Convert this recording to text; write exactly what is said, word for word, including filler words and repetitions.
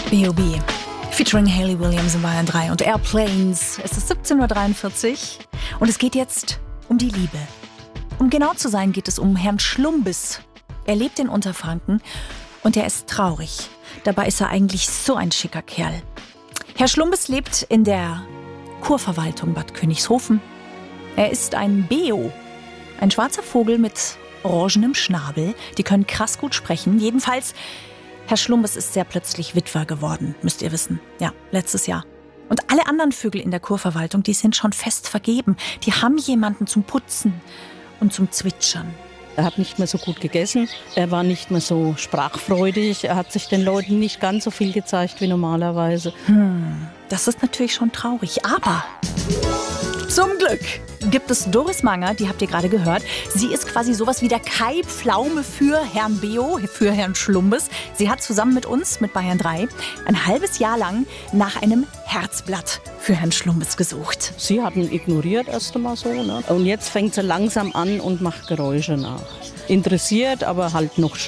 B O B featuring Hayley Williams in Bayern drei und Airplanes. Es ist siebzehn Uhr dreiundvierzig und es geht jetzt um die Liebe. Um genau zu sein, geht es um Herrn Schlumbes. Er lebt in Unterfranken und er ist traurig. Dabei ist er eigentlich so ein schicker Kerl. Herr Schlumbes lebt in der Kurverwaltung Bad Königshofen. Er ist ein Beo, ein schwarzer Vogel mit orangenem Schnabel. Die können krass gut sprechen. Jedenfalls, Herr Schlumbes ist sehr plötzlich Witwer geworden, müsst ihr wissen. Ja, letztes Jahr. Und alle anderen Vögel in der Kurverwaltung, die sind schon fest vergeben. Die haben jemanden zum Putzen und zum Zwitschern. Er hat nicht mehr so gut gegessen, er war nicht mehr so sprachfreudig, er hat sich den Leuten nicht ganz so viel gezeigt wie normalerweise. Hm, das ist natürlich schon traurig, aber zum Glück gibt es Doris Manger, die habt ihr gerade gehört. Sie ist quasi sowas wie der Kai Pflaume für Herrn Beo, für Herrn Schlumbes. Sie hat zusammen mit uns, mit Bayern drei, ein halbes Jahr lang nach einem Herzblatt für Herrn Schlumbes gesucht. Sie hat ihn ignoriert erst einmal so, ne? Und jetzt fängt sie langsam an und macht Geräusche nach. Interessiert, aber halt noch